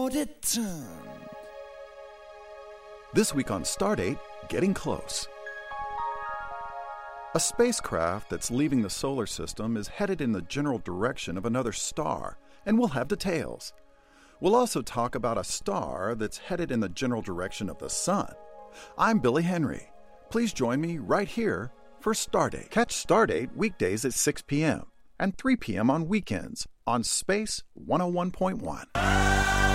This week on Stardate, getting close. A spacecraft that's leaving the solar system is headed in the general direction of another star, and we'll have details. We'll also talk about a star that's headed in the general direction of the sun. I'm Billy Henry. Please join me right here for Stardate. Catch Stardate weekdays at 6 p.m. and 3 p.m. on weekends on Space 101.1.